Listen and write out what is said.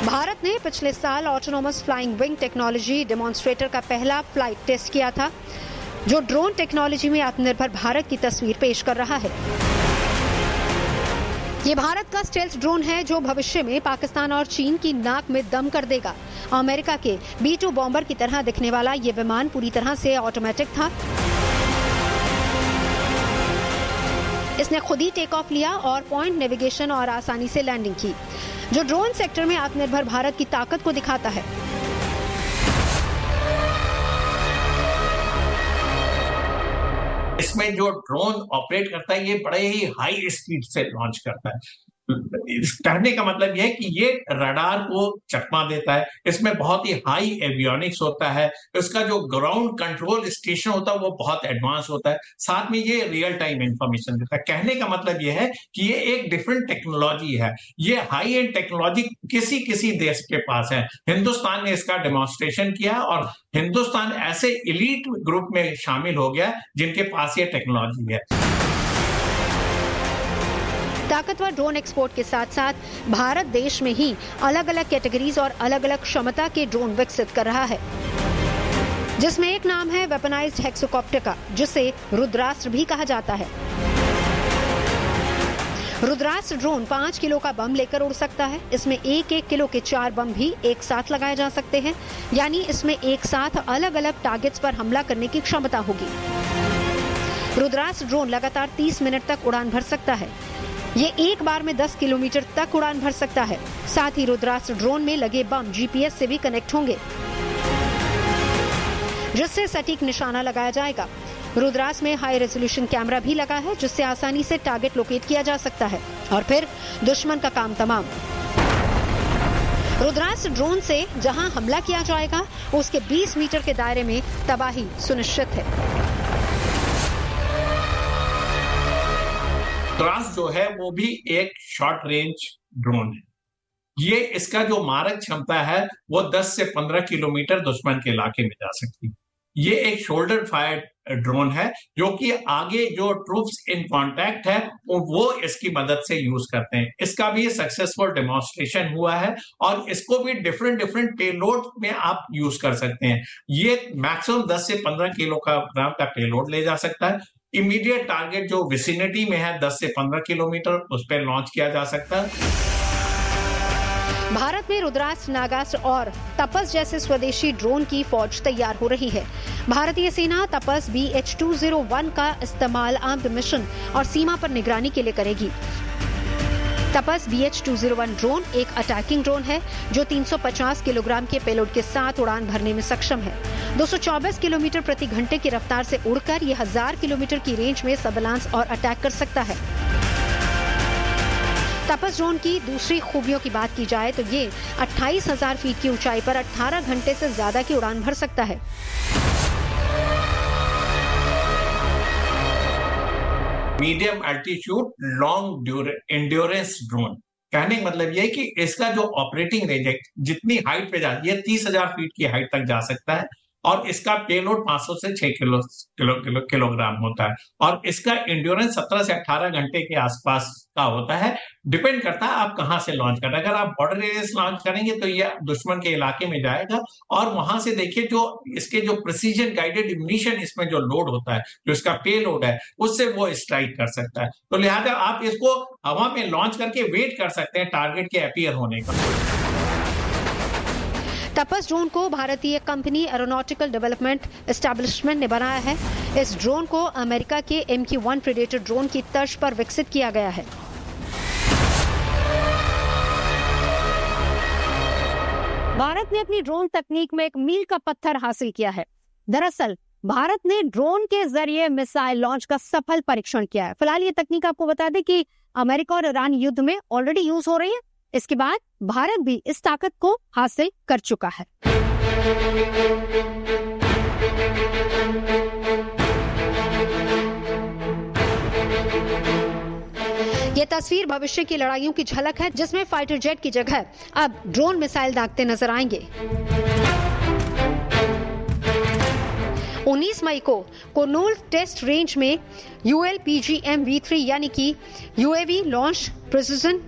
भारत ने पिछले साल autonomous flying wing technology demonstrator का पहला फ्लाइट टेस्ट किया था, जो ड्रोन टेक्नोलॉजी में आत्मनिर्भर भारत की तस्वीर पेश कर रहा है। ये भारत का स्टेल्थ ड्रोन है जो भविष्य में पाकिस्तान और चीन की नाक में दम कर देगा। अमेरिका के B-2 बॉम्बर की तरह दिखने वाला ये विमान पूरी तरह से ऑटोमेटिक था। इसने खुद ही टेक ऑफ लिया और पॉइंट नेविगेशन और आसानी से लैंडिंग की, जो ड्रोन सेक्टर में आत्मनिर्भर भारत की ताकत को दिखाता है। इसमें जो ड्रोन ऑपरेट करता है ये बड़े ही हाई स्पीड से लॉन्च करता है। कहने का मतलब यह है कि ये रडार को चकमा देता है। इसमें बहुत ही हाई एवियोनिक्स होता है। इसका जो ग्राउंड कंट्रोल स्टेशन होता है वो बहुत एडवांस होता है। साथ में ये रियल टाइम इंफॉर्मेशन देता है। कहने का मतलब यह है कि ये एक डिफरेंट टेक्नोलॉजी है। ये हाई एंड टेक्नोलॉजी किसी देश के पास है। हिंदुस्तान ने इसका डेमोन्स्ट्रेशन किया और हिंदुस्तान ऐसे एलीट ग्रुप में शामिल हो गया जिनके पास ये टेक्नोलॉजी है। ताकतवर ड्रोन एक्सपोर्ट के साथ साथ भारत देश में ही अलग अलग कैटेगरीज और अलग अलग क्षमता के ड्रोन विकसित कर रहा है, जिसमें एक नाम है वेपनाइज्ड हेक्सोकॉप्टर का, जिसे रुद्रास्त्र भी कहा जाता है। रुद्रास्त्र ड्रोन 5 किलो का बम लेकर उड़ सकता है। इसमें 1-1 किलो के 4 बम भी एक साथ लगाए जा सकते हैं, यानी इसमें एक साथ अलग अलग टारगेट्स पर हमला करने की क्षमता होगी। रुद्रास्त्र ड्रोन लगातार 30 मिनट तक उड़ान भर सकता है। ये एक बार में 10 किलोमीटर तक उड़ान भर सकता है। साथ ही रुद्रास्त्र ड्रोन में लगे बम GPS से भी कनेक्ट होंगे, जिससे सटीक निशाना लगाया जाएगा। रुद्रास्त्र में हाई रेजोल्यूशन कैमरा भी लगा है, जिससे आसानी से टारगेट लोकेट किया जा सकता है और फिर दुश्मन का काम तमाम। रुद्रास्त्र ड्रोन से जहां हमला किया जाएगा उसके 20 मीटर के दायरे में तबाही सुनिश्चित है। रुद्रास्त्र जो है वो भी एक शॉर्ट रेंज ड्रोन है। ये इसका जो मारक क्षमता है वो 10 से 15 किलोमीटर दुश्मन के इलाके में जा सकती है। ये एक शोल्डर फायर ड्रोन है जो कि आगे जो ट्रूप्स इन कांटेक्ट है वो इसकी मदद से यूज करते हैं। इसका भी सक्सेसफुल डेमोन्स्ट्रेशन हुआ है और इसको भी डिफरेंट पेलोड में आप यूज कर सकते हैं। ये मैक्सिमम 10 से 15 किलोग्राम का पेलोड ले जा सकता है। इमीडिएट टारगेट जो विसिनिटी में है 10 से 15 किलोमीटर उस पर लॉन्च किया जा सकता है। भारत में रुद्रास्त्र, नागास्त्र और तपस जैसे स्वदेशी ड्रोन की फौज तैयार हो रही है। भारतीय सेना तपस BH-201 का इस्तेमाल आर्म्ड मिशन और सीमा पर निगरानी के लिए करेगी। तपस BH-201 ड्रोन एक अटैकिंग ड्रोन है जो 350 किलोग्राम के पेलोड के साथ उड़ान भरने में सक्षम है। 224 किलोमीटर प्रति घंटे की रफ्तार से उड़कर यह 1000 किलोमीटर की रेंज में सर्विलांस और अटैक कर सकता है। तपस ड्रोन की दूसरी खूबियों की बात की जाए तो ये 28,000 फीट की ऊंचाई पर 18 घंटे से ज्यादा की उड़ान भर सकता है। Medium altitude long endurance drone. कहने का मतलब यह है कि इसका जो ऑपरेटिंग रेंज है, जितनी हाइट पे जाती है 30,000 फीट की हाइट तक जा सकता है और इसका पेलोड 500 से 6 किलोग्राम होता है और इसका एंड्योरेंस 17 से 18 घंटे के आसपास का होता है। डिपेंड करता है आप कहां से लॉन्च कर रहे हैं। अगर आप बॉर्डर एरिया से लॉन्च करेंगे तो यह दुश्मन के इलाके में जाएगा और वहां से देखिए जो इसके जो प्रिसीजन गाइडेड एम्यूनिशन इसमें जो लोड होता है, जो इसका पेलोड है, उससे वो स्ट्राइक कर सकता है। तो लिहाजा आप इसको हवा में लॉन्च करके वेट कर सकते हैं टारगेट के अपीयर होने का। तपस ड्रोन को भारतीय कंपनी एरोनॉटिकल डेवलपमेंट एस्टैब्लिशमेंट ने बनाया है। इस ड्रोन को अमेरिका के MQ-1 प्रेडेटर ड्रोन की तर्ज पर विकसित किया गया है। भारत ने अपनी ड्रोन तकनीक में एक मील का पत्थर हासिल किया है। दरअसल भारत ने ड्रोन के जरिए मिसाइल लॉन्च का सफल परीक्षण किया है। फिलहाल ये तकनीक आपको बता दें कि अमेरिका और ईरान युद्ध में ऑलरेडी यूज हो रही है। इसके बाद भारत भी इस ताकत को हासिल कर चुका है। ये तस्वीर भविष्य की लड़ाइयों की झलक है, जिसमें फाइटर जेट की जगह अब ड्रोन मिसाइल दागते नजर आएंगे। 19 मई को कुर्नूल टेस्ट रेंज में ULPGM-V3 यानी कि UAV लॉन्च प्रिसिजन